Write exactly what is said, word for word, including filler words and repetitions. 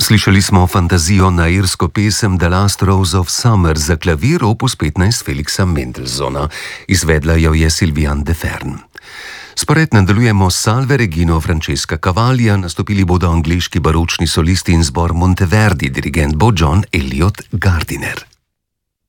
Slišali smo fantazijo na irsko pesem The Last Rose of Summer za klavir opus petnajst Felixa Mendelssohna. Izvedla jo je Sylviane de Fern. Spored nadaljujemo s Salve Regino Francesca Cavaglia, nastopili bodo angleški baročni solisti in zbor Monteverdi, dirigent bo John Eliot Gardiner.